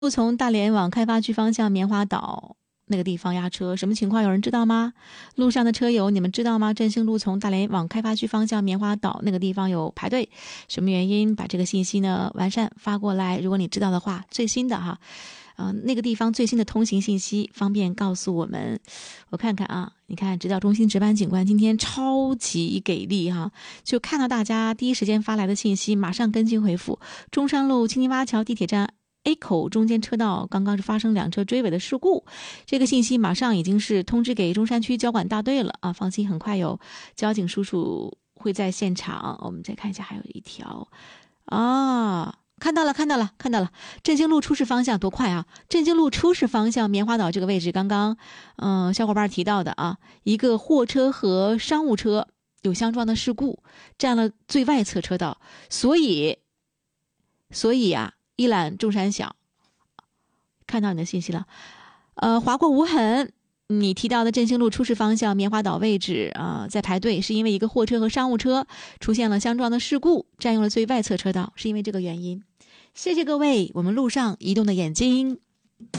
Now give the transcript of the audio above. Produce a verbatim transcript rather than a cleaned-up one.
从大连往开发区方向棉花岛那个地方压车，什么情况？有人知道吗？路上的车友，你们知道吗？振兴路从大连往开发区方向棉花岛那个地方有排队，什么原因？把这个信息呢完善发过来。如果你知道的话，最新的哈，呃，那个地方最新的通行信息，方便告诉我们。我看看啊，你看指导中心值班警官今天超级给力哈，就看到大家第一时间发来的信息，马上跟进回复。中山路青泥洼桥地铁站A 口中间车道刚刚是发生两车追尾的事故，这个信息马上已经是通知给中山区交管大队了啊！放心，很快有交警叔叔会在现场。我们再看一下，还有一条啊，看到了，看到了，看到了！振兴路出事方向多快啊！振兴路出事方向棉花岛这个位置，刚刚嗯、呃、小伙伴提到的啊，一个货车和商务车有相撞的事故，占了最外侧车道，所以所以啊。一览众山小，看到你的信息了，呃，划过无痕。你提到的振兴路出事方向棉花岛位置啊、呃，在排队，是因为一个货车和商务车出现了相撞的事故，占用了最外侧车道，是因为这个原因。谢谢各位，我们路上移动的眼睛。